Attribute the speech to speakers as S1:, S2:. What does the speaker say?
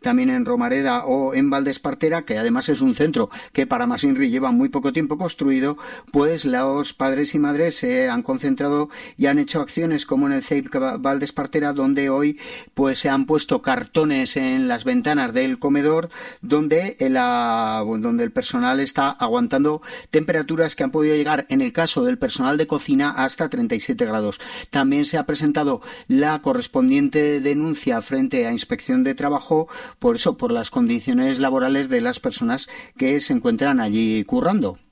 S1: también en Romareda o en Valdespartera, que además es un centro que para Mas Inri lleva muy poco tiempo construido, pues los padres y madres se han concentrado y han hecho acciones como en el CEIP Valdespartera, donde hoy pues se han puesto cartones en las ventanas del comedor donde el personal está aguantando temperaturas que han podido llegar, en el caso del personal de cocina, hasta 37 grados. También se ha presentado la correspondiente denuncia frente a Inspección de Trabajo por las condiciones laborales de las personas que se encuentran allí currando.